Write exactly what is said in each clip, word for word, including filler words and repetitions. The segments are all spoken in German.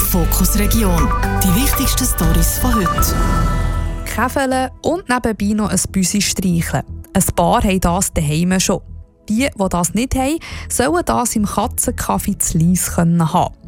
Fokus Region. Die wichtigsten Storys von heute. Käfeln und nebenbei noch ein Büsi streicheln. Ein paar haben das daheim schon. Die, die das nicht haben, sollen das im Katzenkaffee zu Lies haben.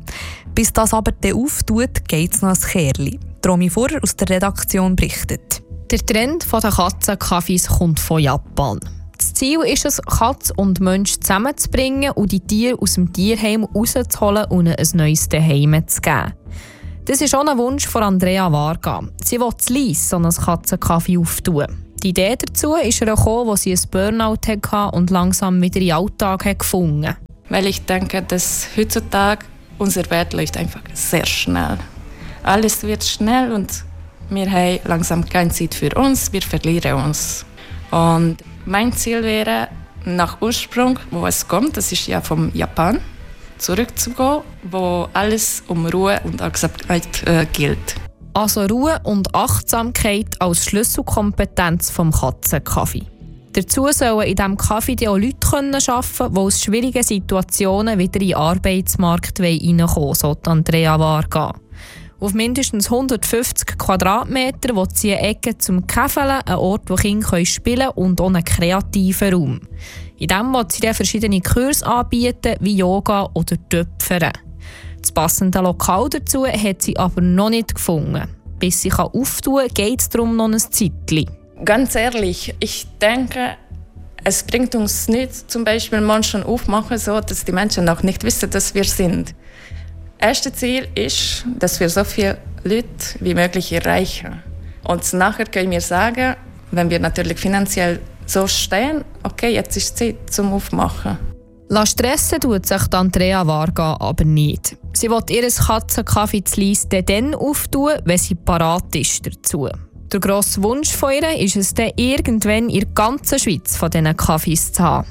Bis das aber dann auftut, geht es noch ein Kerli. Romy Furrer aus der Redaktion berichtet. Der Trend der Katzenkaffees kommt von Japan. Das Ziel ist es, Katze und Mensch zusammenzubringen und die Tiere aus dem Tierheim rauszuholen und ihnen ein neues Zuhause zu geben. Das ist auch ein Wunsch von Andrea Varga. Sie will zu Lies so einen Katzenkaffee auftun. Die Idee dazu ist ihr gekommen, als sie ein Burnout hatte und langsam wieder in den Alltag gefunden hat. Weil ich denke, dass heutzutage unsere Welt läuft einfach sehr schnell. Alles wird schnell und wir haben langsam keine Zeit für uns, wir verlieren uns. Und mein Ziel wäre, nach Ursprung, wo es kommt, das ist ja vom Japan, zurückzugehen, wo alles um Ruhe und Achtsamkeit äh, gilt. Also Ruhe und Achtsamkeit als Schlüsselkompetenz vom Katzenkaffee. Dazu sollen in diesem Kaffee auch Leute arbeiten können, die aus schwierigen Situationen wieder in den Arbeitsmarkt reinkommen wollen, so Andrea Varga. Auf mindestens hundertfünfzig Quadratmeter will sie eine Ecke zum Käfeln, einen Ort, wo Kinder spielen können und auch einen kreativen Raum. In diesem will sie dann verschiedene Kurse anbieten, wie Yoga oder Töpfern. Das passende Lokal dazu hat sie aber noch nicht gefunden. Bis sie auftun kann, geht es darum noch ein Zeitchen. Ganz ehrlich, ich denke, es bringt uns nicht, zum Beispiel Menschen aufmachen, so dass die Menschen noch nicht wissen, dass wir sind. Das erste Ziel ist, dass wir so viele Leute wie möglich erreichen. Und nachher können wir sagen, wenn wir natürlich finanziell so stehen, okay, jetzt ist Zeit zum Aufmachen. La stressen tut sich Andrea Varga aber nicht. Sie will ihr Katzenkaffee zu Lies dann auftun, wenn sie parat ist dazu. Der grosse Wunsch von ihr ist es dann, irgendwann in der ganzen Schweiz von diesen Kaffees zu haben.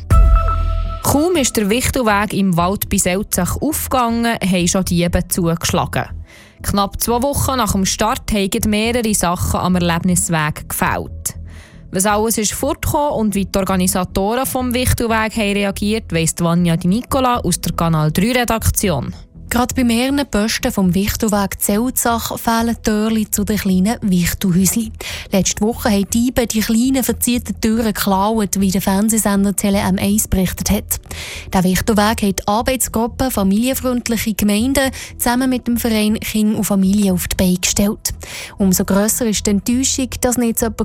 Kaum ist der Wichtelweg im Wald bei Selzach aufgegangen, haben schon Diebe zugeschlagen. Knapp zwei Wochen nach dem Start haben mehrere Sachen am Erlebnisweg gefällt. Was alles ist fortgekommen und wie die Organisatoren vom Wichtelweg haben reagiert, weiss Vanja Di Nicola aus der Kanal drei Redaktion. Gerade bei mehreren Posten vom Wichtelweg Zelzach fehlen Türchen zu den kleinen Wichtelhäuschen. Letzte Woche haben die Diebe die kleinen verzierten Türen geklaut, wie der Fernsehsender Tele M eins berichtet hat. Der Wichtelweg hat die Arbeitsgruppe Familienfreundliche Gemeinden zusammen mit dem Verein Kinder und Familie auf die Beine gestellt. Umso grösser ist die Enttäuschung, dass nicht jemand